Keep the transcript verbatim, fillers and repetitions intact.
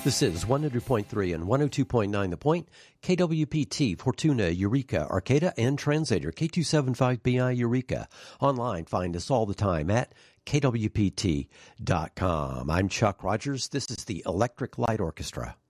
This is one hundred point three and one oh two point nine The Point, K W P T, Fortuna, Eureka, Arcata, and Translator, K two seventy-five B I Eureka. Online, find us all the time at K W P T dot com. I'm Chuck Rogers. This is the Electric Light Orchestra.